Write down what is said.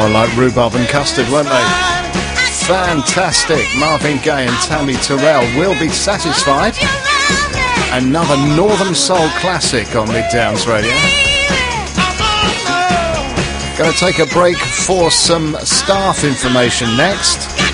smell like rhubarb and custard, won't they? Fantastic. Marvin Gaye and Tammy Terrell will be satisfied. Another Northern Soul classic on Mid Downs Radio. Going to take a break for some staff information next.